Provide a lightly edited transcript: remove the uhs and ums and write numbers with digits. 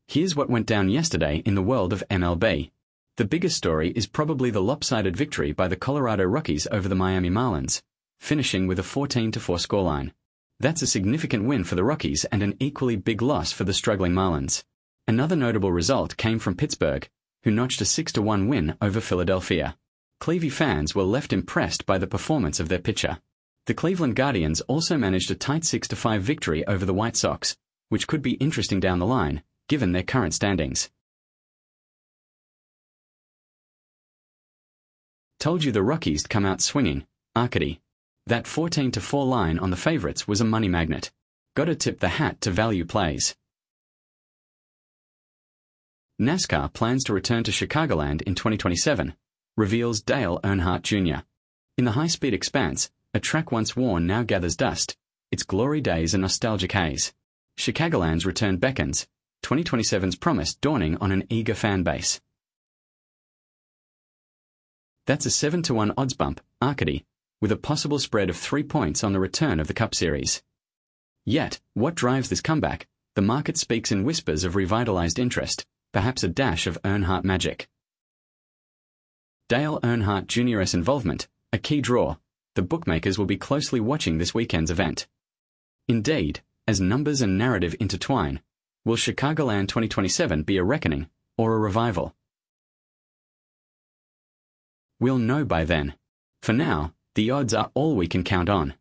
Here's what went down yesterday in the world of MLB. The biggest story is probably the lopsided victory by the Colorado Rockies over the Miami Marlins, finishing with a 14-4 scoreline. That's a significant win for the Rockies and an equally big loss for the struggling Marlins. Another notable result came from Pittsburgh, who notched a 6-1 win over Philadelphia. Clevey fans were left impressed by the performance of their pitcher. The Cleveland Guardians also managed a tight 6-5 victory over the White Sox, which could be interesting down the line, given their current standings. Told you the Rockies come out swinging, Arcady. That 14-4 line on the favorites was a money magnet. Gotta tip the hat to value plays. NASCAR plans to return to Chicagoland in 2027, reveals Dale Earnhardt Jr. In the high-speed expanse, a track once worn now gathers dust, its glory days a nostalgic haze. Chicagoland's return beckons, 2027's promise dawning on an eager fan base. That's a 7-1 odds bump, Arcady, with a possible spread of 3 points on the return of the Cup Series. Yet, what drives this comeback? The market speaks in whispers of revitalized interest, perhaps a dash of Earnhardt magic. Dale Earnhardt Jr.'s involvement, a key draw. The bookmakers will be closely watching this weekend's event. Indeed, as numbers and narrative intertwine, will Chicagoland 2027 be a reckoning, or a revival? We'll know by then. For now, the odds are all we can count on.